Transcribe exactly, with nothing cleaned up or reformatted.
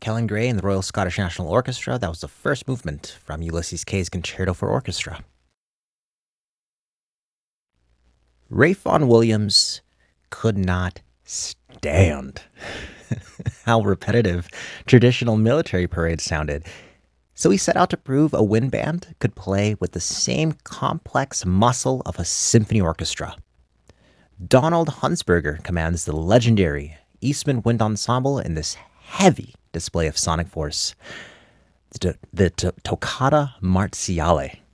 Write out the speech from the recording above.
Kellan Gray and the Royal Scottish National Orchestra. That was the first movement from Ulysses Kay's Concerto for Orchestra. Ralph Vaughan Williams could not stand how repetitive traditional military parades sounded. So he set out to prove a wind band could play with the same complex muscle of a symphony orchestra. Donald Hunsberger commands the legendary Eastman Wind Ensemble in this heavy display of sonic force, the, the Toccata Marziale.